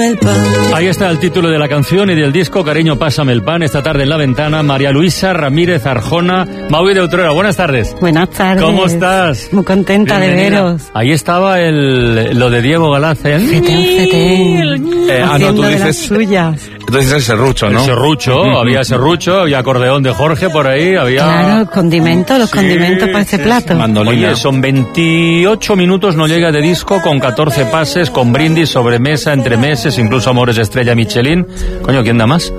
Ahí está el título de la canción y del disco, Cariño, pásame el pan. Esta tarde en La Ventana, María Luisa Ramírez Arjona, Maui de Utrera. Buenas tardes. Buenas tardes. ¿Cómo estás? Muy contenta Bienvenida. De veros. Ahí estaba lo de Diego Galaz. Fetén. No, tú dices suyas. Tú dices el serrucho, ¿no? El serrucho, había serrucho, había acordeón de Jorge por ahí, había... Claro, condimentos, los condimentos para este plato. Mandolina. Oye, son 28 minutos, no llega de disco, con 14 pases, con brindis, sobremesa, entremeses, incluso Amores Estrella Michelin. Coño, ¿quién da más?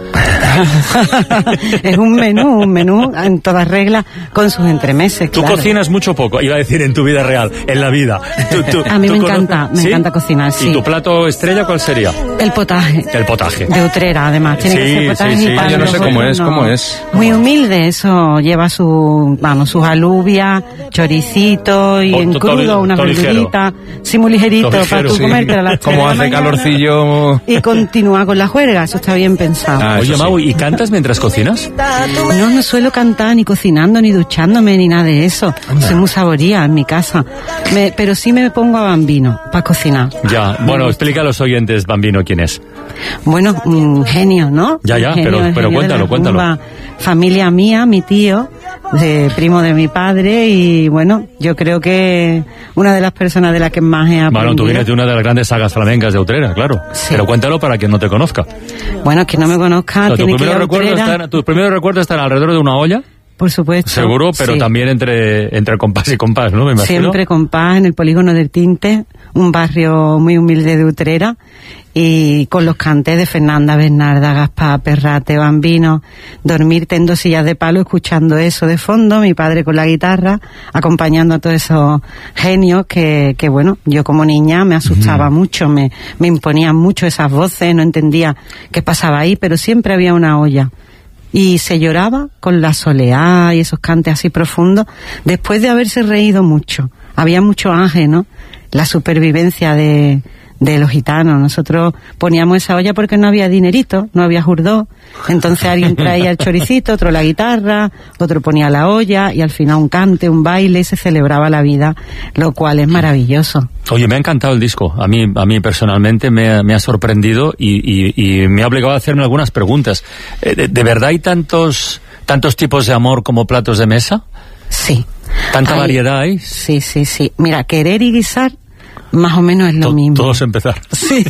Es un menú en todas reglas, con sus entremeses, Tú claro. cocinas mucho poco, iba a decir en tu vida real, en la vida. A mí me encanta cocinar, sí. ¿Y tu plato estrella cuál sería? El potaje. El potaje. De Utrera, además. Tiene que ser potaje sí, y pan. yo no sé cómo es, no. ¿cómo es? Muy humilde, eso lleva sus alubias, choricito y en crudo unas verduritas. Sí, muy ligerito, para tú comerte a las 3 Como de la hace mañana. calorcillo. Y continúa con la juerga, eso está bien pensado. Ah, Oye, eso sí. Mau, ¿y cantas mientras cocinas? No suelo cantar ni cocinando, ni duchándome, ni nada de eso. Soy muy saboría en mi casa. Pero sí me pongo a Bambino para cocinar. Ya, bueno, explica a los oyentes, Bambino, quién es. Bueno, un genio, ¿no? Ya, Un genio, pero el genio de la cuéntalo. rumba. Familia mía, mi tío, primo de mi padre, y bueno, yo creo que una de las personas de las que más he aprendido. Bueno, tú vienes de una de las grandes sagas flamencas de Utrera, claro. Sí. Pero cuéntalo para quien no te conozca. Bueno, que no me conozca, No, tiene que ir a Utrera. tus primeros recuerdos están alrededor de una olla, Por supuesto. seguro, pero sí. también entre compás y compás, ¿no? Me imagino. Siempre compás en el polígono del Tinte, un barrio muy humilde de Utrera, y con los cantes de Fernanda, Bernarda, Gaspar, Perrate, Bambino, dormirte en 2 sillas de palo escuchando eso de fondo, mi padre con la guitarra, acompañando a todos esos genios que bueno, yo como niña me asustaba mucho, me imponían mucho esas voces, no entendía qué pasaba ahí, pero siempre había una olla. Y se lloraba con la soleá y esos cantes así profundos, después de haberse reído mucho. Había mucho ángel, ¿no? La supervivencia de los gitanos. Nosotros poníamos esa olla porque no había dinerito, no había jurdó. Entonces alguien traía el choricito, otro la guitarra, otro ponía la olla, y al final un cante, un baile, y se celebraba la vida, lo cual es maravilloso. Oye, me ha encantado el disco. A mí personalmente me ha sorprendido y me ha obligado a hacerme algunas preguntas. ¿De verdad hay tantos tipos de amor como platos de mesa? Sí. ¿Tanta variedad hay? Sí. Mira, querer y guisar más o menos es lo mismo. Todos empezar. Sí,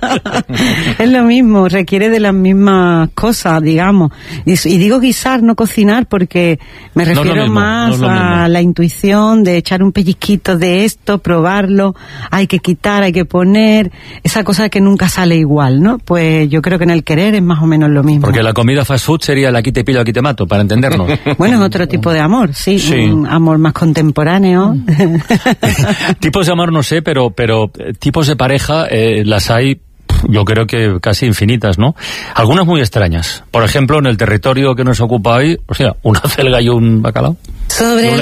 es lo mismo, requiere de las mismas cosas, digamos. Y digo guisar, no cocinar, porque me refiero más a la intuición de echar un pellizquito de esto, probarlo, hay que quitar, hay que poner, esa cosa que nunca sale igual, ¿no? Pues yo creo que en el querer es más o menos lo mismo. Porque la comida fast food sería el aquí te pillo, aquí te mato, para entendernos. Bueno, es otro tipo de amor, sí. Un amor más contemporáneo. Tipos de amor no sé, pero tipos de pareja las hay, yo creo que casi infinitas, ¿no? Algunas muy extrañas. Por ejemplo, en el territorio que nos ocupa hoy, o sea, una celga y un bacalao. Sobre